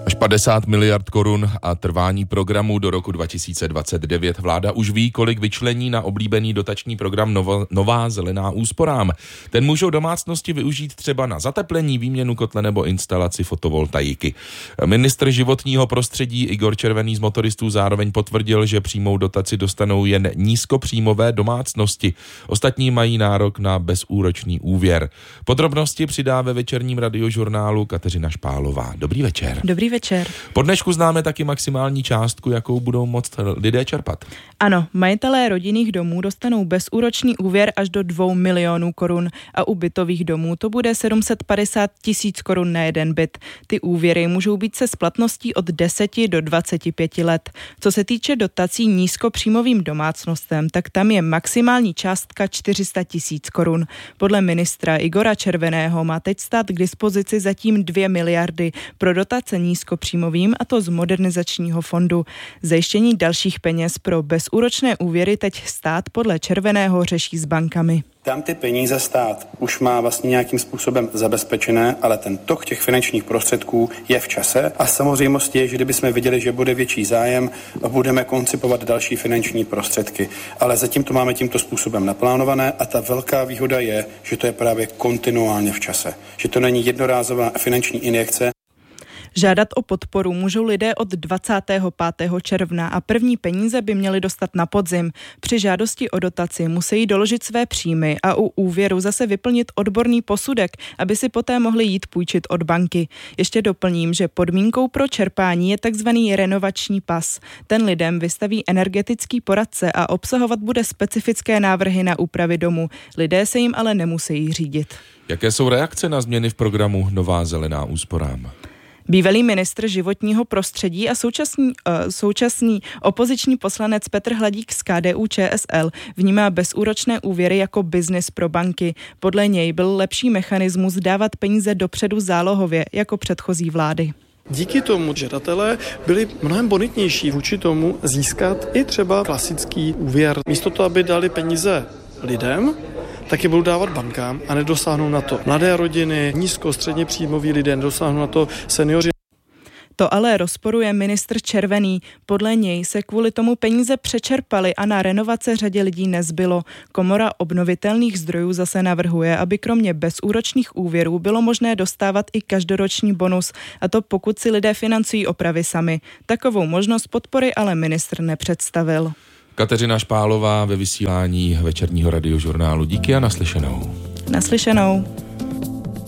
Až 50 miliard korun a trvání programu do roku 2029. Vláda už ví, kolik vyčlení na oblíbený dotační program Nová zelená úsporám. Ten můžou domácnosti využít třeba na zateplení, výměnu kotle nebo instalaci fotovoltaiky. Ministr životního prostředí Igor Červený z Motoristů zároveň potvrdil, že přímou dotaci dostanou jen nízkopříjmové domácnosti. Ostatní mají nárok na bezúročný úvěr. Podrobnosti přidá ve večerním radiožurnálu Kateřina Špálová. Dobrý večer. Dobrý večer. Po dnešku známe taky maximální částku, jakou budou moct lidé čerpat. Ano, majitelé rodinných domů dostanou bezúročný úvěr až do 2 milionů korun a u bytových domů to bude 750 000 korun na jeden byt. Ty úvěry můžou být se splatností od 10 do 25 let. Co se týče dotací nízkopříjmovým domácnostem, tak tam je maximální částka 400 000 korun. Podle ministra Igora Červeného má teď stát k dispozici zatím 2 miliardy pro dotace nízkopříjmovým, a to z modernizačního fondu. Zajištění dalších peněz pro bezúročné úvěry teď stát podle Červeného řeší s bankami. Tam ty peníze stát už má vlastně nějakým způsobem zabezpečené, ale ten tok těch finančních prostředků je v čase a samozřejmost je, že kdybychom viděli, že bude větší zájem, budeme koncipovat další finanční prostředky. Ale zatím to máme tímto způsobem naplánované a ta velká výhoda je, že to je právě kontinuálně v čase. Že to není jednorázová finanční injekce. Žádat o podporu můžou lidé od 25. června a první peníze by měli dostat na podzim. Při žádosti o dotaci musí doložit své příjmy a u úvěru zase vyplnit odborný posudek, aby si poté mohli jít půjčit od banky. Ještě doplním, že podmínkou pro čerpání je takzvaný renovační pas. Ten lidem vystaví energetický poradce a obsahovat bude specifické návrhy na úpravy domu. Lidé se jim ale nemusí řídit. Jaké jsou reakce na změny v programu Nová zelená úsporám? Bývalý ministr životního prostředí a současný opoziční poslanec Petr Hladík z KDU-ČSL vnímá bezúročné úvěry jako biznis pro banky. Podle něj byl lepší mechanismus dávat peníze dopředu zálohově jako předchozí vlády. Díky tomu žadatelé byli mnohem bonitnější vůči tomu získat i třeba klasický úvěr. Místo toho, aby dali peníze lidem, tak je budou dávat bankám a nedosáhnou na to mladé rodiny, středně příjmoví lidé, nedosáhnou na to seniori. To ale rozporuje ministr Červený. Podle něj se kvůli tomu peníze přečerpaly a na renovace řadě lidí nezbylo. Komora obnovitelných zdrojů zase navrhuje, aby kromě bezúročných úvěrů bylo možné dostávat i každoroční bonus, a to pokud si lidé financují opravy sami. Takovou možnost podpory ale ministr nepředstavil. Kateřina Špálová ve vysílání večerního radiožurnálu. Díky a naslyšenou. Naslyšenou.